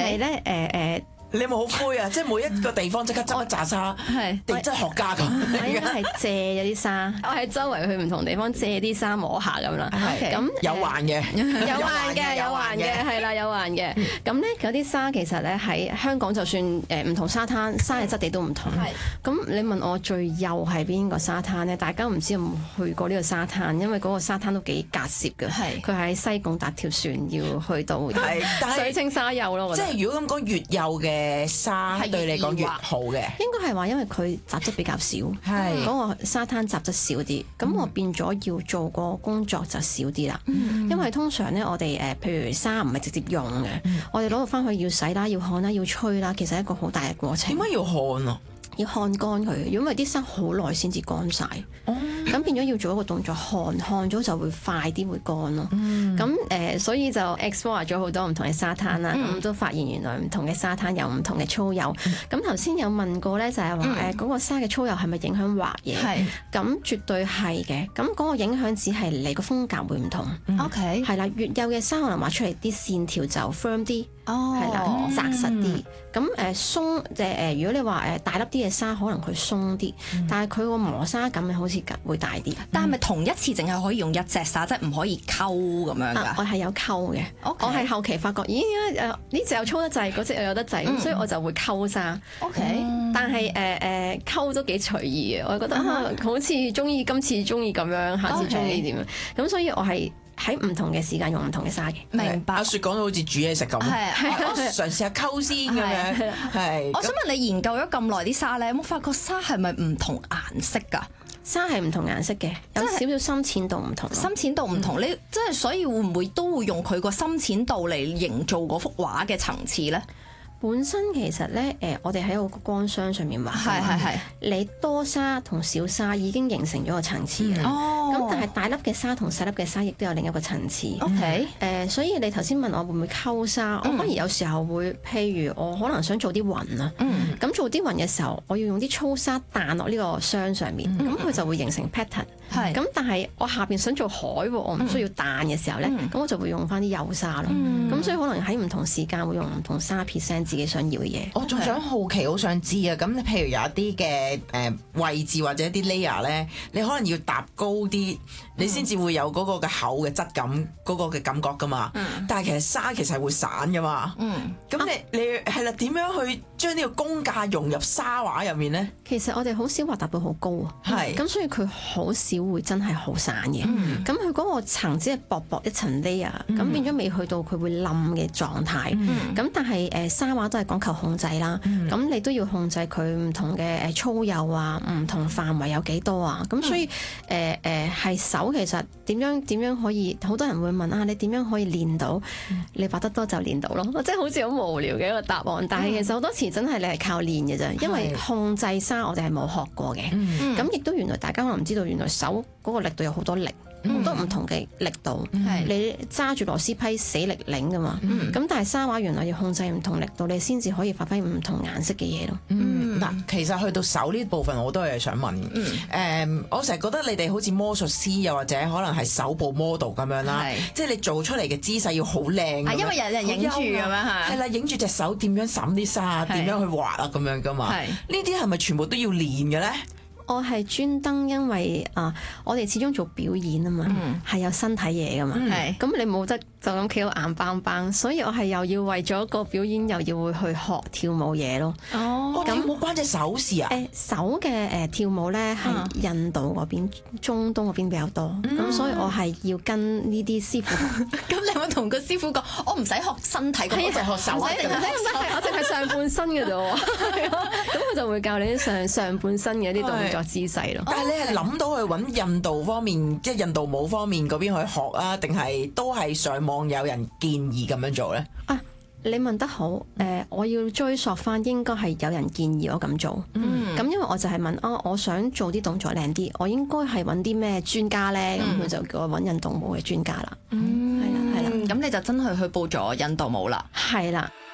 係咧你有冇好灰啊？即係每一個地方即刻執一紮沙，地質學家咁。 我應該係借咗啲沙，我喺周圍去唔同地方借啲沙摸下咁啦。咁有還嘅， 有還嘅，係啦，有還嘅。咁咧嗰啲沙其實咧喺香港就算唔同沙灘，沙嘅質地都唔同。咁你問我最幼係邊個沙灘咧？大家唔知有冇去過呢個沙灘，因為嗰個沙灘都幾隔涉嘅。佢喺西貢搭條船要去到水清沙幼咯。 即係如果咁講，越幼嘅沙對你講越好嘅， 應該係話因為佢雜質比較少，嗰個沙灘雜質少啲，咁我變咗要做個工作就少啲啦。因為通常咧，我哋譬如沙唔係直接用嘅，我哋攞到翻去要洗啦、要烘啦、要吹啦，其實係一個好大嘅過程。 點解要烘啊？ 要烘乾佢，如果唔係啲沙好耐先至乾晒，咁變咗要做一個動作烘咗就會快啲會乾咯。咁所以就 explore 咗好多唔同嘅沙灘啦，咁都發現原來唔同嘅沙灘有唔同嘅粗幼。咁頭先有問過咧，就係話嗰個沙嘅粗幼係咪影響畫嘢？咁絕對係嘅。咁嗰個影響只係你個風格會唔同。 OK， 係啦，越幼嘅沙可能畫出嚟啲線條就 firm 啲。係啦，紮實啲。咁鬆如果你話大粒啲嘅沙，可能佢鬆啲，但係佢個磨砂感好似會大啲。 但係咪同一次淨係可以用一隻沙，即係唔可以溝咁樣㗎？ 我係有溝嘅。我係後期發覺，咦呢隻又粗得滯，嗰隻又有得滯，咁所以我就會溝沙。 OK， 但係溝都幾隨意嘅，我覺得好似中意今次中意咁樣，下次中意點樣。咁所以我係喺唔同嘅時間用唔同嘅沙嘅。 明白。 阿雪講到好似煮嘢食咁，我嘗試下溝先咁樣。係。 我想問你研究咗咁耐啲沙咧，有冇發覺沙係咪唔同顏色㗎？ 沙係唔同顏色嘅，有少少深淺度唔同。 深淺度唔同，你即係所以會唔會都會用佢個深淺度嚟營造嗰幅畫嘅層次咧？ 本身其實咧，我哋喺個光箱上面畫，你多沙同少沙已經形成咗個層次嘅。咁但係大粒嘅沙同細粒嘅沙亦都有另一個層次。所以你頭先問我會唔會溝沙，我反而有時候會，譬如我可能想做啲雲啊，咁做啲雲嘅時候，我要用啲粗沙彈落呢個箱上面，咁佢就會形成 pattern。咁但係我下邊想做海喎，我唔需要彈嘅時候咧，咁我就會用翻啲幼沙咯。咁所以可能喺唔同時間會用唔同沙 present 自己想要嘅嘢。 我仲想好奇，好想知啊！咁譬如有一啲嘅位置或者一啲 layer 咧，你可能要搭高啲，你先至會有嗰個嘅厚嘅質感，嗰個嘅感覺噶嘛。但係其實沙其實係會散噶嘛。咁你係啦，點樣去將呢個工價融入沙畫入面咧？ 其實我哋好少話搭到好高啊。咁所以佢好少會真係好散嘅。咁佢嗰個層只係薄薄一層 layer，咁變咗未去到佢會冧嘅狀態。咁但係沙畫都係講求控制啦。咁你都要控制佢唔同嘅粗幼啊，唔同範圍有幾多啊。咁所以係手其實點樣可以？好多人會問啊，你點樣可以練到？你畫得多就練到咯。即係好似好無聊嘅一個答案，但係其實好多時真係你係靠練嘅啫。因為控制沙我哋係冇學過嘅。咁亦都原來大家可能唔知道，原來手嗰個力度有好多力。好多唔同嘅力度，你揸住螺絲批死力擰噶嘛，咁但係沙畫原來要控制唔同力度，你先至可以發揮唔同顏色嘅嘢咯。 嗱，其實去到手呢部分我都係想問，我成日覺得你哋好似魔術師，又或者可能係手部 model 咁樣啦，即係你做出嚟嘅姿勢要好靚， 因為人影住咁樣係啦，影住隻手點樣揼啲沙啊，點樣去畫啊咁樣噶嘛，呢啲係咪全部都要練嘅咧？ 我係專登，因為我哋始終做表演啊嘛，係有身體嘢噶嘛，咁你冇得就咁企到硬邦邦，所以我係又要為咗個表演，又要會去學跳舞嘢咯。 跳舞關隻手事啊？ 手嘅跳舞咧係印度嗰邊、中東嗰邊比較多，咁所以我係要跟呢啲師傅。 咁你有冇同個師傅講，我唔使學身體，我淨係學手， 我淨係上半身嘅啫喎。咁佢就會教你啲上半身嘅一啲動作姿勢咯。 但係你係諗到去揾印度方面，即係印度舞方面嗰邊去學啊，定係都係上網有人建議咁樣做咧？ 你問得好，我要追溯翻，應該係有人建議我咁做。咁因為我就係問我想做啲動作靚啲，我應該係揾啲咩專家咧？咁佢就叫我揾印度舞嘅專家啦。係啦。 咁你就真係去報咗印度舞啦。 係啦。